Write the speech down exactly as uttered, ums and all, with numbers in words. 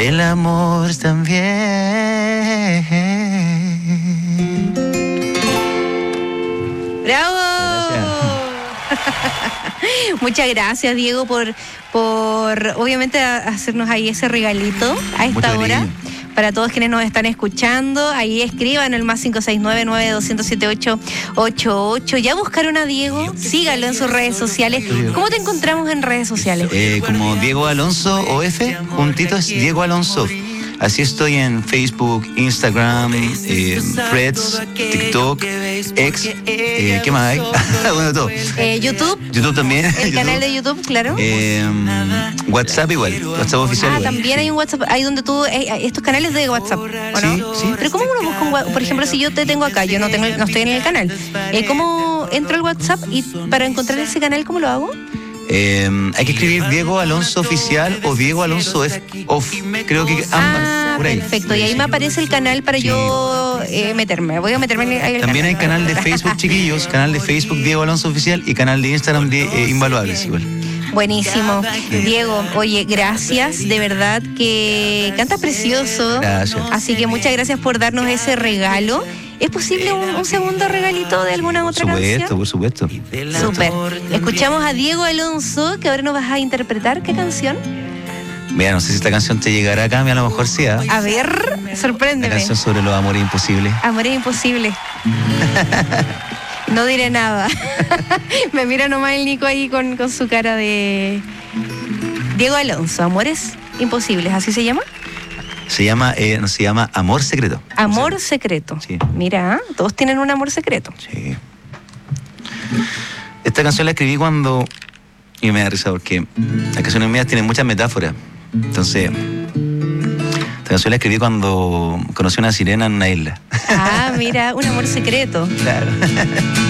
del amor también. ¡Bravo! Muchas gracias, Diego, por, por obviamente hacernos ahí ese regalito a esta Mucho hora. cariño. Para todos quienes nos están escuchando, ahí escriban el más cinco seis nueve, nueve dos cero siete, ocho ocho ocho. ¿Ya buscaron a Diego? Síganlo en sus redes sociales. ¿Cómo te encontramos en redes sociales? Eh, como Diego Alonso O F, juntito es Diego Alonso. Así estoy en Facebook, Instagram, eh, Threads, TikTok, X, eh, ¿qué más hay? Bueno, todo. Eh, YouTube. YouTube también. El YouTube. canal de YouTube, claro. Eh, WhatsApp igual, WhatsApp oficial. Ah, igual. también hay un WhatsApp, ahí donde tú, eh, estos canales de WhatsApp, ¿o no? Sí, sí. Pero ¿cómo uno busca un WhatsApp? Por ejemplo, si yo te tengo acá, yo no tengo, no estoy en el canal. Eh, ¿Cómo entro al WhatsApp y para encontrar ese canal, cómo lo hago? Eh, hay que escribir Diego Alonso Oficial o Diego Alonso F, Off. Creo que ambas. Ah, por ahí. perfecto. Y ahí me aparece el canal para Sí. yo eh, meterme. Voy a meterme en el También hay canal de Facebook, chiquillos. Canal de Facebook Diego Alonso Oficial y canal de Instagram de eh, Invaluables igual. Buenísimo. Diego, oye, gracias, de verdad que cantas precioso. Gracias. Así que muchas gracias por darnos ese regalo. ¿Es posible un, un segundo regalito de alguna Por otra supuesto, canción? por supuesto. Súper. Escuchamos a Diego Alonso, que ahora nos vas a interpretar. ¿Qué canción? Mira, no sé si esta canción te llegará acá, a lo mejor sí. ¿eh? A ver, Una sorpréndeme. canción sobre los amores imposibles. Amor es imposible. No diré nada. Me mira nomás el Nico ahí con, con su cara de... Diego Alonso, Amores Imposibles, ¿así se llama? Se llama, eh, no, se llama Amor Secreto. Amor secreto. Sí. Mira, todos tienen un amor secreto. Sí. Esta canción la escribí cuando... Y me da risa porque las canciones mías tienen muchas metáforas. Entonces, esta canción la escribí cuando conocí una sirena en una isla. Ah, mira, un amor secreto. Claro.